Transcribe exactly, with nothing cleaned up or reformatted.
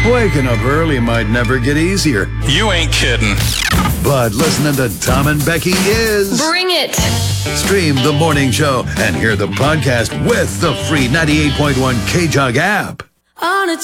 Waking up early might never get easier. You ain't kidding. But listening to Tom and Becky is... Bring it! Stream the morning show and hear the podcast with the free ninety-eight point one K-Jug app. On a